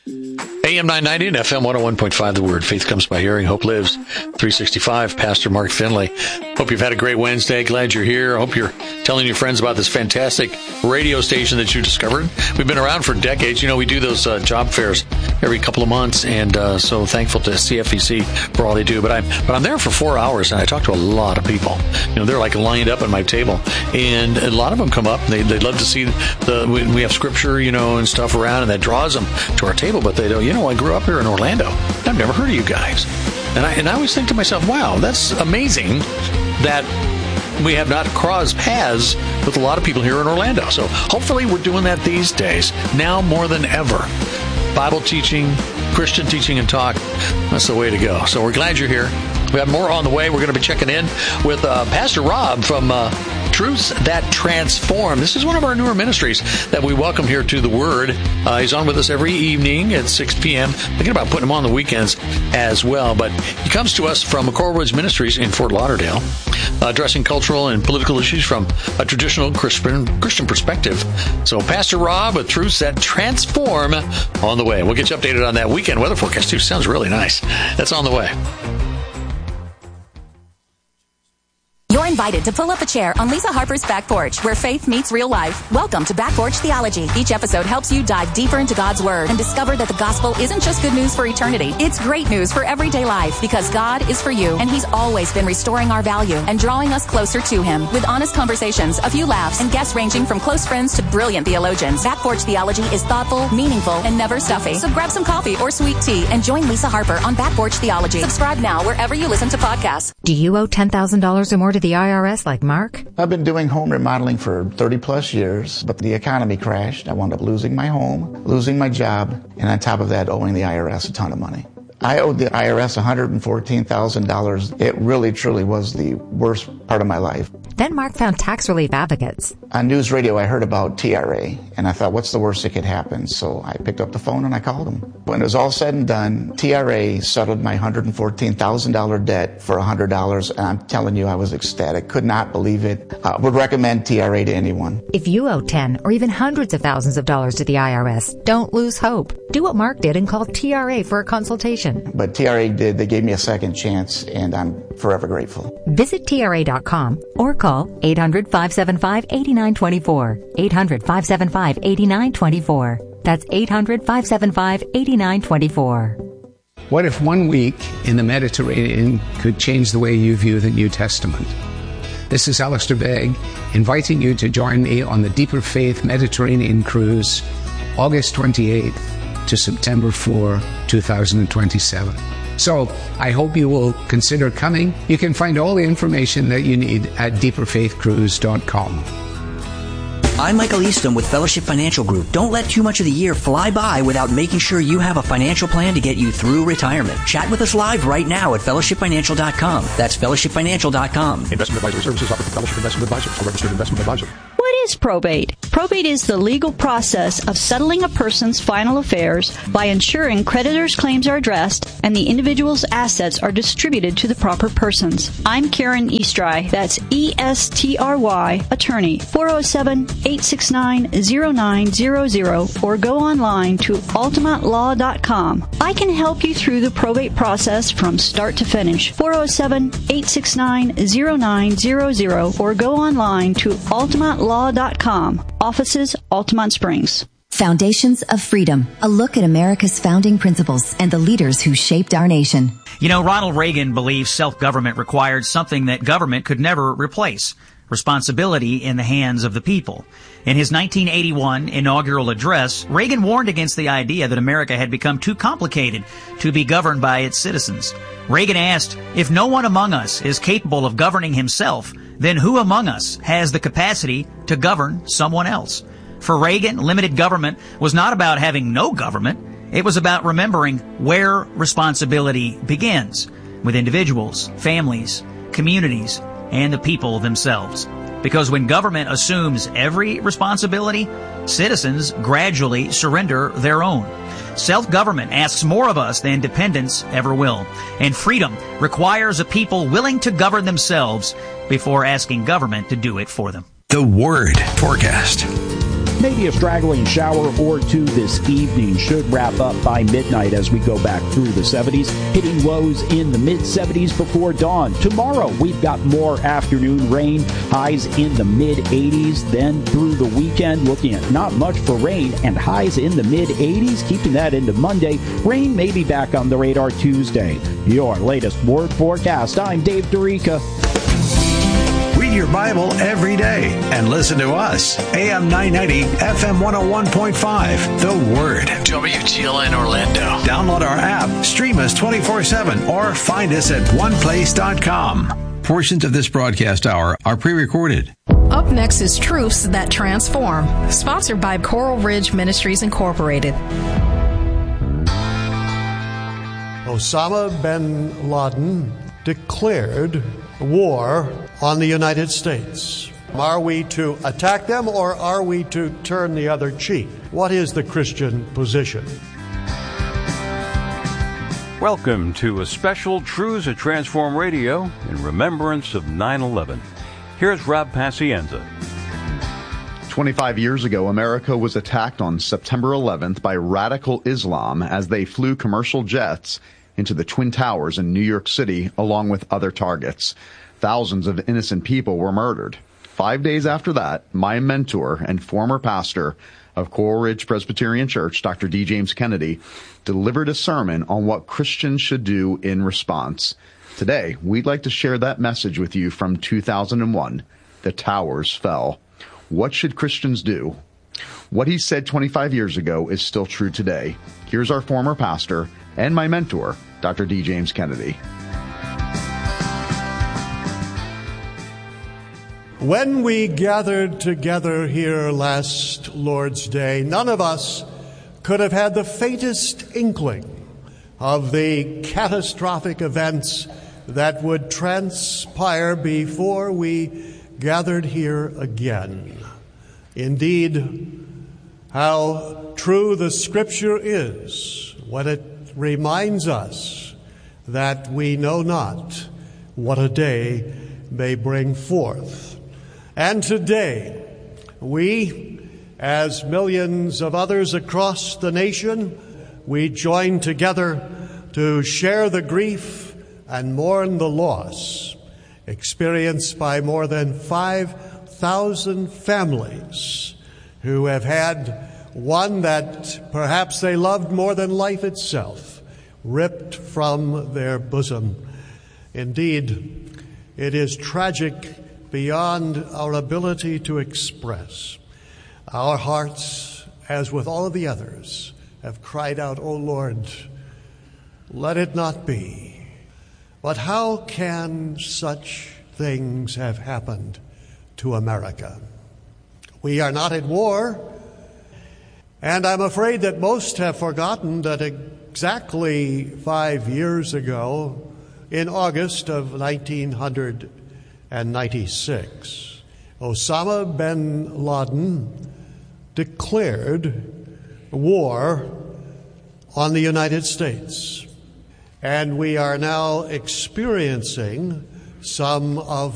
AM 990 and FM 101.5, The Word. Faith comes by hearing. Hope lives. 365, Pastor Mark Finley. Hope you've had a great Wednesday. Glad you're here. Hope you're telling your friends about this fantastic radio station that you discovered. We've been around for decades. You know, we do those job fairs every couple of months, and so thankful to CFEC for all they do. But I'm there for 4 hours, and I talk to a lot of people. You know, they're like lined up at my table, and a lot of them come up. And they'd love to see we have scripture, you know, and stuff around, and that draws them to our table. But they don't. You know, I grew up here in Orlando. I've never heard of you guys. And I always think to myself, wow, that's amazing that we have not crossed paths with a lot of people here in Orlando. So hopefully we're doing that these days, now more than ever. Bible teaching, Christian teaching and talk, that's the way to go. So we're glad you're here. We have more on the way. We're going to be checking in with Pastor Rob from Truths That Transform. This is one of our newer ministries that we welcome here to The Word. He's on with us every evening at 6 p.m. Thinking about putting him on the weekends as well. But he comes to us from Corwoods Ministries in Fort Lauderdale, addressing cultural and political issues from a traditional Christian perspective. So Pastor Rob with Truths That Transform on the way. We'll get you updated on that weekend weather forecast too. Sounds really nice. That's on the way. You're invited to pull up a chair on Lisa Harper's Back Porch, where faith meets real life. Welcome to Back Porch Theology. Each episode helps you dive deeper into God's Word and discover that the gospel isn't just good news for eternity. It's great news for everyday life, because God is for you, and He's always been restoring our value and drawing us closer to Him. With honest conversations, a few laughs, and guests ranging from close friends to brilliant theologians, Back Porch Theology is thoughtful, meaningful, and never stuffy. So grab some coffee or sweet tea and join Lisa Harper on Back Porch Theology. Subscribe now wherever you listen to podcasts. Do you owe $10,000 or more to the IRS like Mark? I've been doing home remodeling for 30 plus years, but the economy crashed. I wound up losing my home, losing my job, and on top of that, owing the IRS a ton of money. I owed the IRS $114,000. It really, truly was the worst part of my life. Then Mark found Tax Relief Advocates. On news radio, I heard about TRA, and I thought, what's the worst that could happen? So I picked up the phone and I called them. When it was all said and done, TRA settled my $114,000 debt for $100, and I'm telling you, I was ecstatic. Could not believe it. Would recommend TRA to anyone. If you owe 10 or even hundreds of thousands of dollars to the IRS, don't lose hope. Do what Mark did and call TRA for a consultation. But TRA did. They gave me a second chance, and I'm forever grateful. Visit TRA.com or call 800-575-8924. 800-575-8924. That's 800-575-8924. What if 1 week in the Mediterranean could change the way you view the New Testament? This is Alistair Begg, inviting you to join me on the Deeper Faith Mediterranean Cruise, August 28th to September 4, 2027. So I hope you will consider coming. You can find all the information that you need at deeperfaithcruise.com. I'm Michael Easton with Fellowship Financial Group. Don't let too much of the year fly by without making sure you have a financial plan to get you through retirement. Chat with us live right now at fellowshipfinancial.com. That's fellowshipfinancial.com. Investment advisory services offered through Fellowship Investment Advisors, a registered investment advisor. What is probate? Probate is the legal process of settling a person's final affairs by ensuring creditors' claims are addressed and the individual's assets are distributed to the proper persons. I'm Karen Eastry. That's E-S-T-R-Y, attorney, 407-869-0900, or go online to ultimatelaw.com. I can help you through the probate process from start to finish. 407-869-0900, or go online to ultimatelaw.com. Offices, Altamont Springs. Foundations of Freedom, a look at America's founding principles and the leaders who shaped our nation. You know, Ronald Reagan believed self-government required something that government could never replace: responsibility in the hands of the people. In his 1981 inaugural address, Reagan warned against the idea that America had become too complicated to be governed by its citizens. Reagan asked, if no one among us is capable of governing himself, then who among us has the capacity to govern someone else? For Reagan, limited government was not about having no government. It was about remembering where responsibility begins, with individuals, families, communities, and the people themselves. Because when government assumes every responsibility, citizens gradually surrender their own. Self-government asks more of us than dependence ever will. And freedom requires a people willing to govern themselves before asking government to do it for them. The Word Forecast. Maybe a straggling shower or two this evening. Should wrap up by midnight as we go back through the 70s, hitting lows in the mid-70s before dawn. Tomorrow, we've got more afternoon rain, highs in the mid-80s. Then through the weekend, looking at not much for rain and highs in the mid-80s. Keeping that into Monday. Rain may be back on the radar Tuesday. Your latest word forecast. I'm Dave Dorica. Read your Bible every day and listen to us. AM 990, FM 101.5. The Word. WGLN Orlando. Download our app, stream us 24/7, or find us at oneplace.com. Portions of this broadcast hour are pre-recorded. Up next is Truths That Transform, sponsored by Coral Ridge Ministries Incorporated. Osama bin Laden declared war on the United States. Are we to attack them or are we to turn the other cheek? What is the Christian position? Welcome to a special Truths That Transform Radio in remembrance of 9/11. Here's Rob Pacienza. 25 years ago, America was attacked on September 11th by radical Islam as they flew commercial jets into the Twin Towers in New York City, along with other targets. Thousands of innocent people were murdered. 5 days after that, my mentor and former pastor of Coral Ridge Presbyterian Church, Dr. D. James Kennedy, delivered a sermon on what Christians should do in response. Today, we'd like to share that message with you from 2001. The towers fell. What should Christians do? What he said 25 years ago is still true today. Here's our former pastor and my mentor, Dr. D. James Kennedy. When we gathered together here last Lord's Day, none of us could have had the faintest inkling of the catastrophic events that would transpire before we gathered here again. Indeed, how true the Scripture is when it reminds us that we know not what a day may bring forth. And today, we, as millions of others across the nation, we join together to share the grief and mourn the loss experienced by more than 5,000 families who have had one that perhaps they loved more than life itself ripped from their bosom. Indeed, it is tragic beyond our ability to express. Our hearts, as with all of the others, have cried out, "O Lord, let it not be." But how can such things have happened to America? We are not at war, and I'm afraid that most have forgotten that exactly 5 years ago, in August of 1996, Osama bin Laden declared war on the United States. And we are now experiencing some of